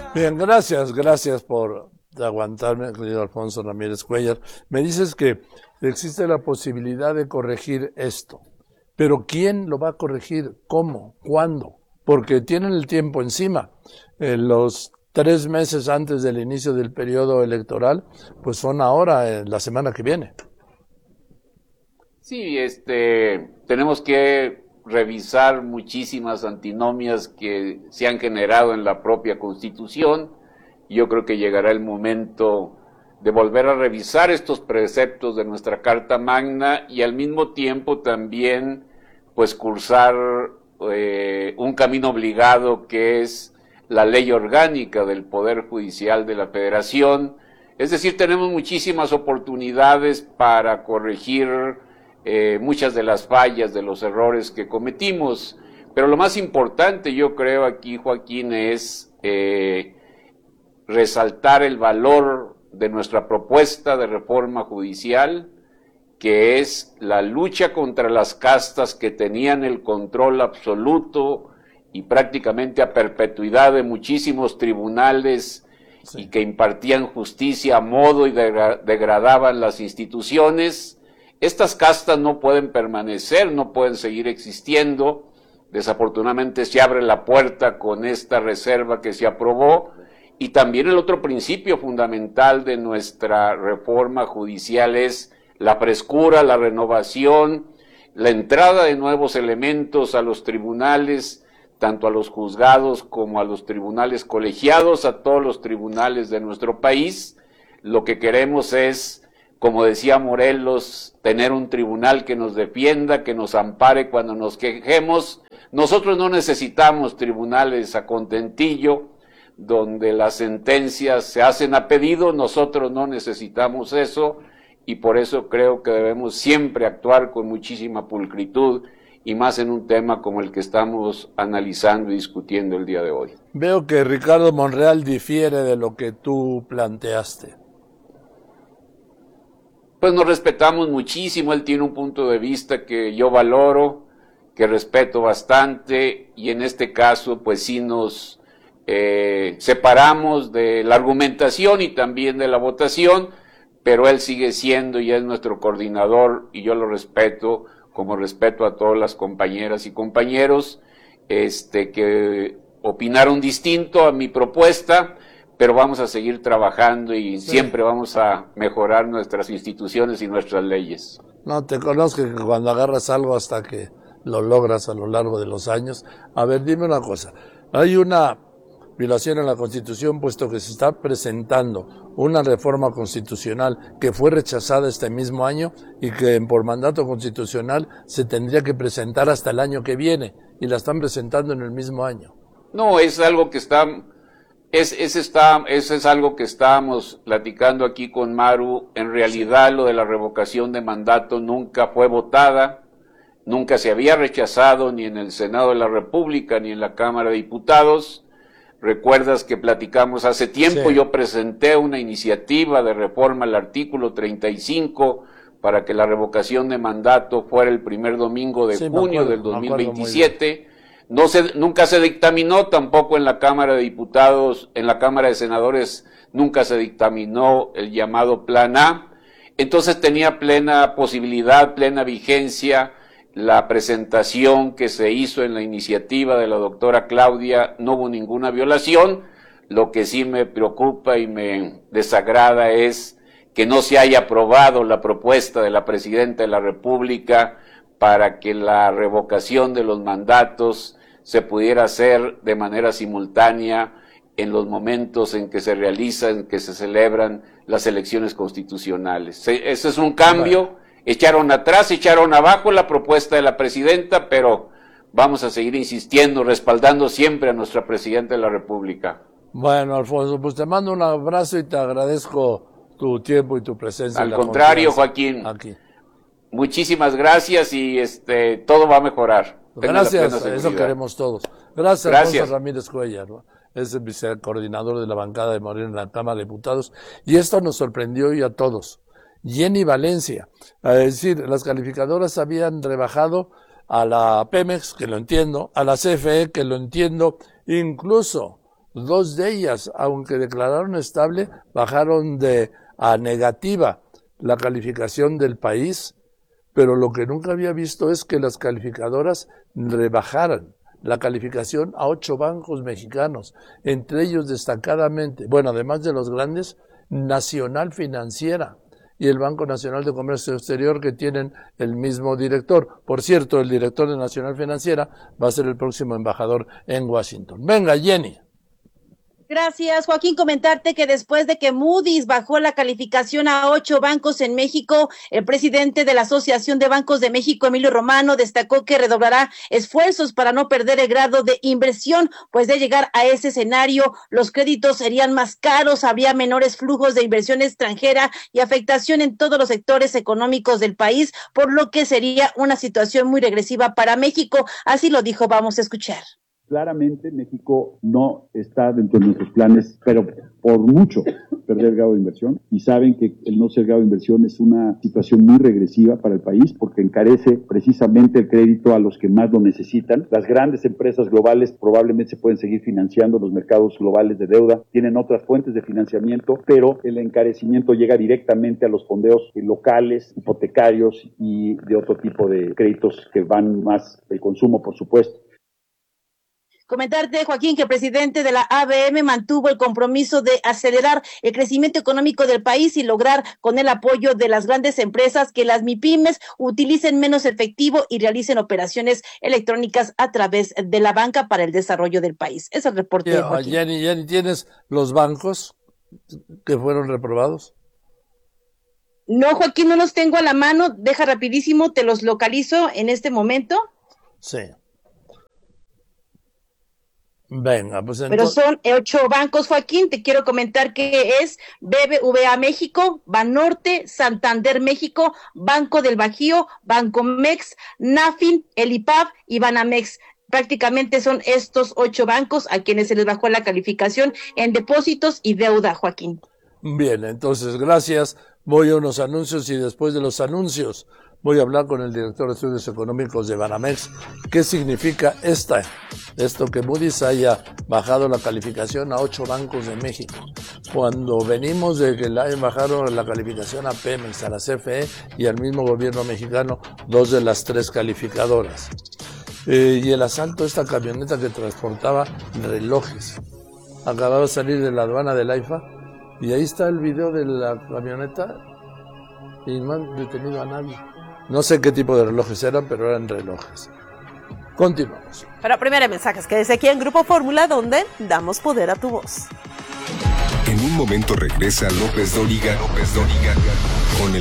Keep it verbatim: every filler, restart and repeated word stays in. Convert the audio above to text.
Bien, gracias, gracias por aguantarme, querido Alfonso Ramírez Cuéllar. Me dices que existe la posibilidad de corregir esto, pero ¿quién lo va a corregir? ¿Cómo? ¿Cuándo? Porque tienen el tiempo encima. Eh, los tres meses antes del inicio del periodo electoral, pues son ahora, eh, la semana que viene. Sí, este, tenemos que revisar muchísimas antinomias que se han generado en la propia Constitución. Yo creo que llegará el momento de volver a revisar estos preceptos de nuestra Carta Magna y al mismo tiempo también pues cursar eh, un camino obligado que es la ley orgánica del Poder Judicial de la Federación. Es decir, tenemos muchísimas oportunidades para corregir eh, muchas de las fallas, de los errores que cometimos. Pero lo más importante, yo creo aquí, Joaquín, es eh, resaltar el valor de nuestra propuesta de reforma judicial, que es la lucha contra las castas que tenían el control absoluto y prácticamente a perpetuidad de muchísimos tribunales, sí, y que impartían justicia a modo y degra- degradaban las instituciones. Estas castas no pueden permanecer, no pueden seguir existiendo. Desafortunadamente se abre la puerta con esta reserva que se aprobó. Y también el otro principio fundamental de nuestra reforma judicial es la frescura, la renovación, la entrada de nuevos elementos a los tribunales, tanto a los juzgados como a los tribunales colegiados, a todos los tribunales de nuestro país. Lo que queremos es, como decía Morelos, tener un tribunal que nos defienda, que nos ampare cuando nos quejemos. Nosotros no necesitamos tribunales a contentillo, donde las sentencias se hacen a pedido. Nosotros no necesitamos eso, y por eso creo que debemos siempre actuar con muchísima pulcritud, y más en un tema como el que estamos analizando y discutiendo el día de hoy. Veo que Ricardo Monreal difiere de lo que tú planteaste. Pues nos respetamos muchísimo, él tiene un punto de vista que yo valoro, que respeto bastante, y en este caso pues sí nos eh, separamos de la argumentación y también de la votación, pero él sigue siendo y es nuestro coordinador y yo lo respeto, como respeto a todas las compañeras y compañeros este, que opinaron distinto a mi propuesta, pero vamos a seguir trabajando y sí, siempre vamos a mejorar nuestras instituciones y nuestras leyes. No, te conozco que cuando agarras algo hasta que lo logras a lo largo de los años. A ver, dime una cosa, hay una violación en la Constitución, puesto que se está presentando una reforma constitucional que fue rechazada este mismo año y que por mandato constitucional se tendría que presentar hasta el año que viene, y la están presentando en el mismo año. No, es algo que está, es, es, está, es, es algo que estábamos platicando aquí con Maru. En realidad, sí, lo de la revocación de mandato nunca fue votada, nunca se había rechazado ni en el Senado de la República ni en la Cámara de Diputados. Recuerdas que platicamos hace tiempo, sí, yo presenté una iniciativa de reforma al artículo treinta y cinco para que la revocación de mandato fuera el primer domingo de sí, junio acuerdo, del dos mil veintisiete. No se, nunca se dictaminó, tampoco en la Cámara de Diputados, en la Cámara de Senadores nunca se dictaminó el llamado Plan A. Entonces tenía plena posibilidad, plena vigencia la presentación que se hizo en la iniciativa de la doctora Claudia. No hubo ninguna violación. Lo que sí me preocupa y me desagrada es que no se haya aprobado la propuesta de la Presidenta de la República para que la revocación de los mandatos se pudiera hacer de manera simultánea en los momentos en que se realizan, en que se celebran las elecciones constitucionales. Ese es un cambio. Bueno. Echaron atrás, echaron abajo la propuesta de la Presidenta, pero vamos a seguir insistiendo, respaldando siempre a nuestra Presidenta de la República. Bueno, Alfonso, pues te mando un abrazo y te agradezco tu tiempo y tu presencia. Al contrario, Joaquín, aquí. Muchísimas gracias y este todo va a mejorar. Gracias, eso queremos todos. Gracias, gracias. Alfonso Ramírez Cuéllar, ¿no? Es el vicecoordinador de la bancada de Morena en la Cámara de Diputados, y esto nos sorprendió hoy a todos. Jenny Valencia, es decir, las calificadoras habían rebajado a la Pemex, que lo entiendo, a la C F E, que lo entiendo, incluso Dos de ellas, aunque declararon estable, bajaron de a negativa la calificación del país, pero lo que nunca había visto es que las calificadoras rebajaran la calificación a ocho bancos mexicanos, entre ellos destacadamente, bueno, además de los grandes, Nacional Financiera y el Banco Nacional de Comercio Exterior, que tienen el mismo director. Por cierto, el director de Nacional Financiera va a ser el próximo embajador en Washington. Venga, Jenny. Gracias, Joaquín. Comentarte que después de que Moody's bajó la calificación a ocho bancos en México, el presidente de la Asociación de Bancos de México, Emilio Romano, destacó que redoblará esfuerzos para no perder el grado de inversión, pues de llegar a ese escenario, los créditos serían más caros, habría menores flujos de inversión extranjera y afectación en todos los sectores económicos del país, por lo que sería una situación muy regresiva para México. Así lo dijo, vamos a escuchar. Claramente México no está dentro de nuestros planes, pero por mucho perder el grado de inversión, y saben que el no ser grado de inversión es una situación muy regresiva para el país porque encarece precisamente el crédito a los que más lo necesitan. Las grandes empresas globales probablemente se pueden seguir financiando, los mercados globales de deuda tienen otras fuentes de financiamiento, pero el encarecimiento llega directamente a los fondeos locales, hipotecarios y de otro tipo de créditos que van más el consumo, por supuesto. Comentarte, Joaquín, que el presidente de la A B M mantuvo el compromiso de acelerar el crecimiento económico del país y lograr, con el apoyo de las grandes empresas, que las MIPYMES utilicen menos efectivo y realicen operaciones electrónicas a través de la banca para el desarrollo del país. Es el reporte de Joaquín. Jenny, Jenny, ¿tienes los bancos que fueron reprobados? No, Joaquín, no los tengo a la mano. Deja rapidísimo, te los localizo en este momento. Sí. Venga, pues entonces... Pero son ocho bancos, Joaquín. Te quiero comentar que es B B V A México, Banorte, Santander México, Banco del Bajío, Bancomex, Nafin, el I P A B y Banamex. Prácticamente son estos ocho bancos a quienes se les bajó la calificación en depósitos y deuda, Joaquín. Bien, entonces, gracias. Voy a unos anuncios y después de los anuncios voy a hablar con el director de estudios económicos de Banamex. ¿Qué significa esta, esto que Moody's haya bajado la calificación a ocho bancos de México? Cuando venimos de que le hayan bajado la calificación a Pemex, a la C F E y al mismo gobierno mexicano, dos de las tres calificadoras. Eh, y el asalto de esta camioneta que transportaba relojes. Acababa de salir de la aduana del AIFA y ahí está el video de la camioneta y no han detenido a nadie. No sé qué tipo de relojes eran, pero eran relojes. Continuamos. Pero primero mensajes, quédese aquí en Grupo Fórmula, donde damos poder a tu voz. En un momento regresa López Dóriga, López Dóriga, con el